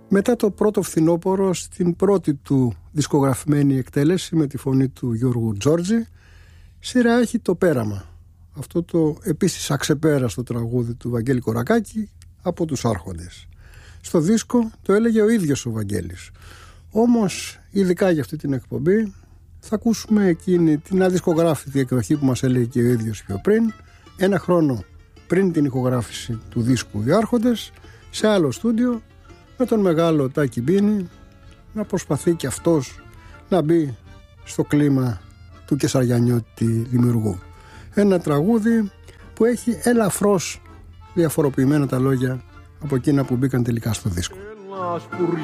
Μετά το πρώτο φθινόπωρο, στην πρώτη του δισκογραφημένη εκτέλεση με τη φωνή του Γιώργου Τζόρτζη, σειρά έχει το Πέραμα. Αυτό το επίσης αξεπέραστο τραγούδι του Βαγγέλη Κορακάκη από τους Άρχοντες. Στο δίσκο το έλεγε ο ίδιος ο Βαγγέλης. Όμως, ειδικά για αυτή την εκπομπή, θα ακούσουμε εκείνη την αδισκογράφητη εκδοχή που μας έλεγε και ο ίδιος πιο πριν, ένα χρόνο πριν την ηχογράφηση του δίσκου Οι Άρχοντες, σε άλλο στούντιο, με τον μεγάλο Τάκη Μπίνη να προσπαθεί και αυτός να μπει στο κλίμα του Κεσαριανιώτη δημιουργού. Ένα τραγούδι που έχει ελαφρώς διαφοροποιημένα τα λόγια από εκείνα που μπήκαν τελικά στο δίσκο.